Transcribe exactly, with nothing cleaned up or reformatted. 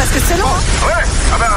parce que c'est long. Hein. Ouais, ah bah